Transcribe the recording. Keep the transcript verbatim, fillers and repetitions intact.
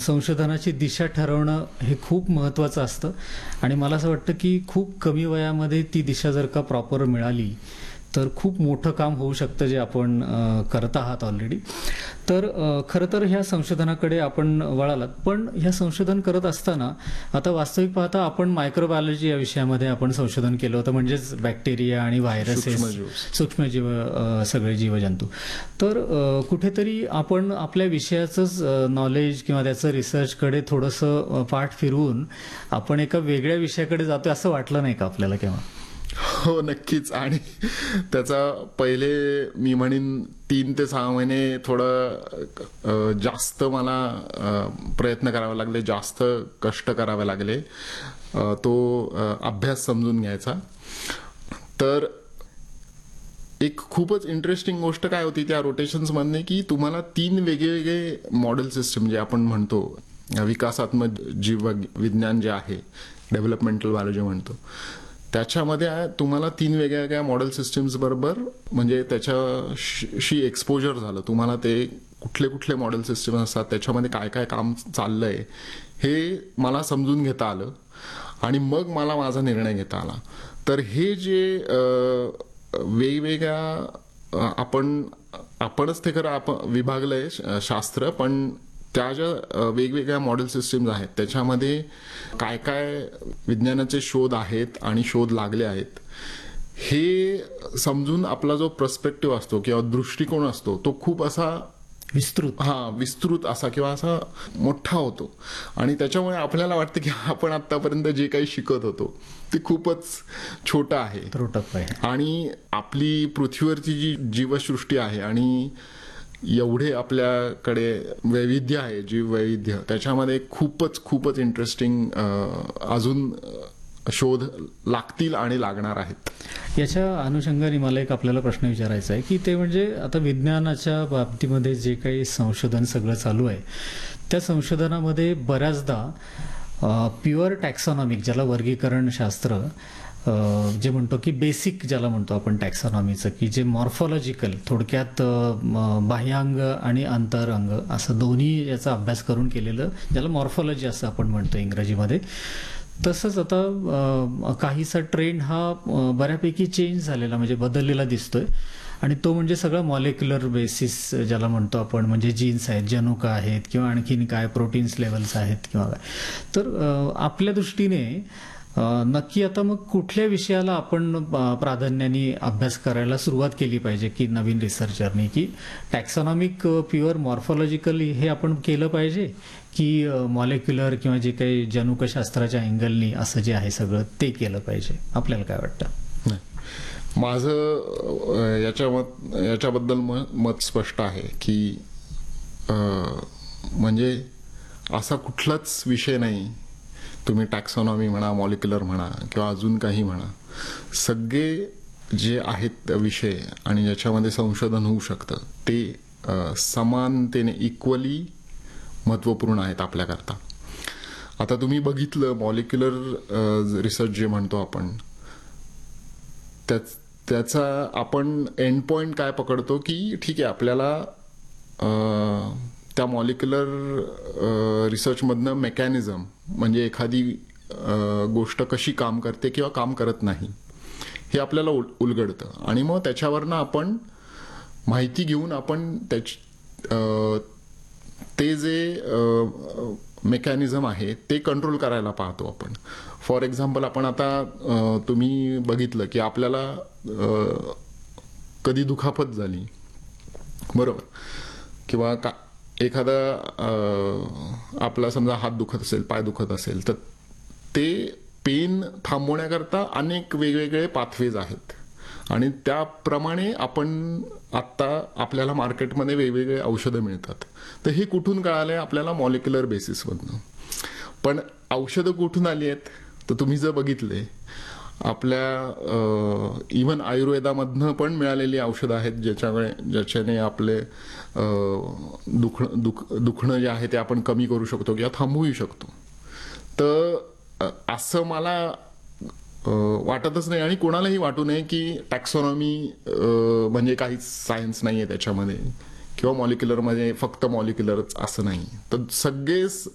संशोधनाची दिशा ठरवणं हे खूप महत्त्वाचं असतं आणि मला असं वाटतं की खूप कमी वयामध्ये ती दिशा जर का प्रॉपर मिळाली तर खूप मोठं काम होऊ शकतं जे आपण अ, करत आहात ऑलरेडी. तर अ, खरं तर ह्या संशोधनाकडे आपण वळालात, पण ह्या संशोधन करत असताना आता वास्तविक पाहता आपण मायक्रोबायोलॉजी या विषयामध्ये आपण संशोधन केलं होतं, म्हणजेच बॅक्टेरिया आणि व्हायरसेस, सूक्ष्मजीव. सूक्ष्मजीव अ, सगळे जीवजंतू. तर अ, कुठेतरी आपण आपल्या विषयाचंच नॉलेज किंवा त्याचं रिसर्चकडे थोडंसं अ, पाठ फिरवून आपण एका वेगळ्या विषयाकडे जातोय असं वाटलं नाही का आपल्याला केव्हा? हो, नक्कीच. आणि त्याचा पहिले मी म्हणेन तीन ते सहा महिने थोडं अ, जास्त मला अ, प्रयत्न करावे लागले, जास्त कष्ट करावे लागले अ, तो अ, अभ्यास समजून घ्यायचा. तर एक खूपच इंटरेस्टिंग गोष्ट काय होती त्या रोटेशन्समध्ये की तुम्हाला तीन वेगवेगळे मॉडेल सिस्टम जे आपण म्हणतो विकासात्मक जीव विज्ञान जे आहे, डेव्हलपमेंटल बायोलॉजी म्हणतो, त्याच्यामध्ये तुम्हाला तीन वेगवेगळ्या मॉडेल सिस्टम्स बरोबर म्हणजे त्याच्याशी एक्सपोजर झालं. तुम्हाला ते कुठले कुठले मॉडेल सिस्टम असतात, त्याच्यामध्ये काय काय काम चाललंय हे मला समजून घेता आलं आणि मग मला माझा निर्णय घेता आला. तर हे जे अ, वेगवेगळ्या आपण आपणच ते खरं आपण विभागलंय शास्त्र, पण त्या ज्या वेगवेगळ्या मॉडेल सिस्टीम्स आहेत त्याच्यामध्ये काय काय विज्ञानाचे शोध आहेत आणि शोध लागले आहेत हे समजून आपला जो पर्स्पेक्टिव्ह असतो किंवा दृष्टिकोन असतो तो खूप असा विस्तृत हा विस्तृत असा किंवा असा मोठा होतो. आणि त्याच्यामुळे आपल्याला वाटतं की आपण आतापर्यंत जे काही शिकत होतो ते खूपच छोटं आहे, त्रोटक आहे. आणि आपली पृथ्वीवरची जी जीवसृष्टी आहे आणि एवढे आपल्याकडे वैविध्य आहे, जीव वैविध्य, त्याच्यामध्ये खूपच खूपच इंटरेस्टिंग अजून शोध लागतील आणि लागणार आहेत. याच्या अनुषंगाने मला एक आपल्याला प्रश्न विचारायचा आहे की ते म्हणजे आता विज्ञानाच्या बाबतीमध्ये जे काही संशोधन सगळं चालू आहे त्या संशोधनामध्ये बऱ्याचदा प्युअर टॅक्सॉनॉमिक, ज्याला वर्गीकरण शास्त्र जे म्हणतो की बेसिक ज्याला म्हणतो आपण टॅक्सॉनॉमीचं, की जे मॉर्फॉलॉजिकल, थोडक्यात बाह्यांग आणि अंतरंग असं दोन्ही याचा अभ्यास करून केलेलं, ज्याला मॉर्फॉलॉजी असं आपण म्हणतो इंग्रजीमध्ये. तसंच आता काहीसा ट्रेंड हा बऱ्यापैकी चेंज झालेला म्हणजे बदललेला दिसतोय आणि तो म्हणजे सगळं मॉलिक्युलर बेसिस ज्याला म्हणतो आपण, म्हणजे जीन्स आहेत, जनुक आहेत किंवा आणखीन काय प्रोटीन्स लेवल्स आहेत किंवा काय. तर आपल्या दृष्टीने नक्की आता मग कुठल्या विषयाला आपण प्राधान्याने अभ्यास करायला सुरुवात केली पाहिजे की नवीन रिसर्चरनी, की टॅक्सॉनॉमिक प्युअर मॉर्फॉलॉजिकल हे आपण केलं पाहिजे की मॉलिक्युलर किंवा जे काही जनुकशास्त्राच्या अँगलनी असं जे आहे सगळं ते केलं पाहिजे? आपल्याला काय वाटतं? माझं याच्या मत याच्याबद्दल मत स्पष्ट आहे की म्हणजे असा कुठलाच विषय नाही, तुम्ही टॅक्सॉनॉमी म्हणा, मॉलिक्युलर म्हणा किंवा अजून काही म्हणा, सगळे जे आहेत विषय आणि ज्याच्यामध्ये संशोधन होऊ शकतं ते समानतेने इक्वली महत्त्वपूर्ण आहेत आपल्याकरता. आता तुम्ही बघितलं मॉलिक्युलर रिसर्च जे म्हणतो आपण, त्याचा आपण एंड पॉइंट काय पकडतो की ठीक आहे, आपल्याला त्या मॉलिक्युलर रिसर्चमधनं मेकॅनिझम म्हणजे एखादी गोष्ट कशी काम करते किंवा काम करत नाही हे आपल्याला उलगडतं आणि मग त्याच्यावरनं आपण माहिती घेऊन आपण त्याची ते जे मेकॅनिझम आहे ते कंट्रोल करायला पाहतो आपण. फॉर एक्झाम्पल आपण आता तुम्ही बघितलं की आपल्याला कधी दुखापत झाली, बरोबर, किंवा का एखादा आपला समजा हात दुखत असेल, पाय दुखत असेल, तर ते पेन थांबवण्याकरता अनेक वेगवेगळे पाथवेज आहेत आणि त्याप्रमाणे आपण आत्ता आपल्याला मार्केटमध्ये वेगवेगळे औषधं मिळतात. तर हे कुठून कळालंय आपल्याला? मॉलिक्युलर बेसिसमधनं. पण औषधं कुठून आली आहेत तर तुम्ही जर बघितले आपल्या इव्हन आयुर्वेदामधनं पण मिळालेली औषधं आहेत ज्याच्यामुळे ज्याच्याने आपले दुख दुख दुखणं जे आहे ते आपण कमी करू शकतो किंवा थांबवू शकतो. तर असं मला वाटतच नाही आणि कोणालाही वाटू नये की टॅक्सॉनॉमी म्हणजे काहीच सायन्स नाही आहे त्याच्यामध्ये किंवा मॉलिक्युलरमध्ये फक्त मॉलिक्युलरच असं नाही. तर सगळेच